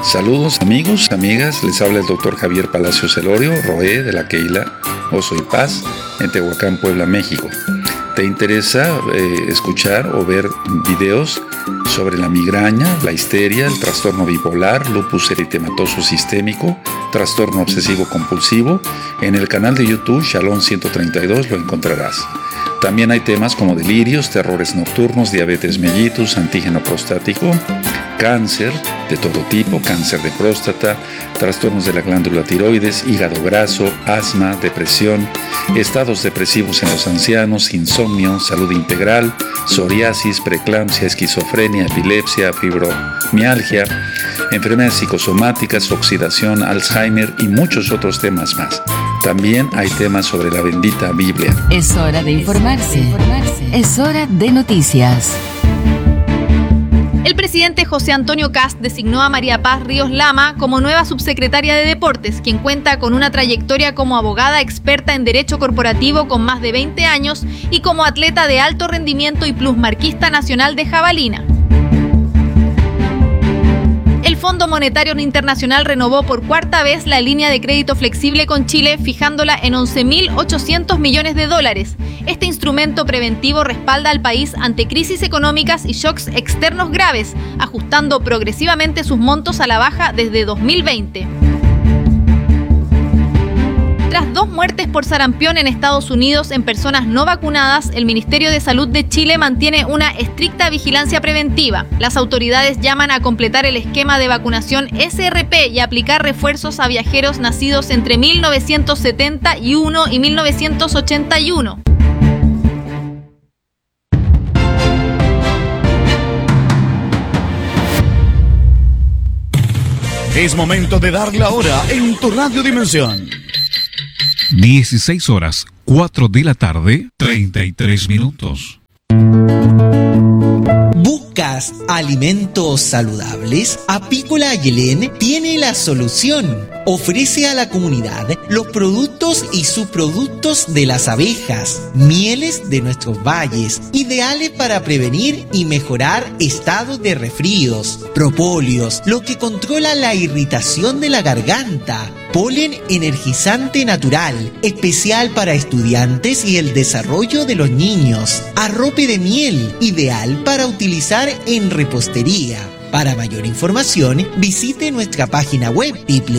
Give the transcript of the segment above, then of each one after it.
Saludos amigos, amigas, les habla el doctor Javier Palacios Celorio, Roé de la Keila Oso y Paz, en Tehuacán, Puebla, México. ¿Te interesa escuchar o ver videos sobre la migraña, la histeria, el trastorno bipolar, lupus eritematoso sistémico, trastorno obsesivo compulsivo? En el canal de YouTube Shalom 132 lo encontrarás. También hay temas como delirios, terrores nocturnos, diabetes mellitus, antígeno prostático, cáncer de todo tipo, cáncer de próstata, trastornos de la glándula tiroides, hígado graso, asma, depresión, estados depresivos en los ancianos, insomnio, salud integral, psoriasis, preeclampsia, esquizofrenia, epilepsia, fibromialgia, enfermedades psicosomáticas, oxidación, Alzheimer y muchos otros temas más. También hay temas sobre la bendita Biblia. Es hora de informarse. Es hora de noticias. El presidente José Antonio Kast designó a María Paz Ríos Lama como nueva subsecretaria de Deportes, quien cuenta con una trayectoria como abogada experta en derecho corporativo con más de 20 años y como atleta de alto rendimiento y plusmarquista nacional de jabalina. El Fondo Monetario Internacional renovó por cuarta vez la línea de crédito flexible con Chile, fijándola en $11.800 millones. Este instrumento preventivo respalda al país ante crisis económicas y shocks externos graves, ajustando progresivamente sus montos a la baja desde 2020. Tras 2 muertes por sarampión en Estados Unidos en personas no vacunadas, el Ministerio de Salud de Chile mantiene una estricta vigilancia preventiva. Las autoridades llaman a completar el esquema de vacunación SRP y aplicar refuerzos a viajeros nacidos entre 1971 y 1981. Es momento de dar la hora en tu Radio Dimensión. 16 horas, 4 de la tarde, 33 minutos. ¿Buscas alimentos saludables? Apícola Ayelén tiene la solución. Ofrece a la comunidad los productos y subproductos de las abejas, mieles de nuestros valles, ideales para prevenir y mejorar estados de resfríos, propóleos, lo que controla la irritación de la garganta, polen energizante natural, especial para estudiantes y el desarrollo de los niños, arrope de miel, ideal para utilizar en repostería. Para mayor información, visite nuestra página web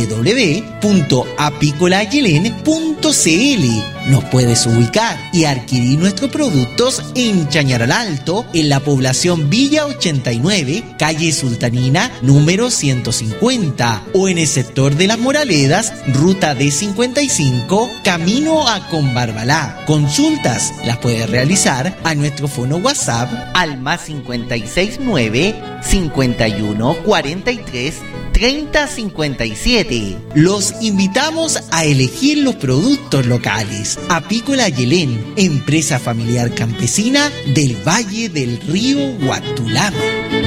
www.apicolayelen.cl. Nos puedes ubicar y adquirir nuestros productos en Chañaral Alto, en la población Villa 89, calle Sultanina, número 150, o en el sector de Las Moraledas, ruta D55, camino a Combarbalá. Consultas las puedes realizar a nuestro fono WhatsApp al +569 51 43 30 57. Los invitamos a elegir los productos locales. Apícola Ayelén, empresa familiar campesina del Valle del Río Huachtulamo.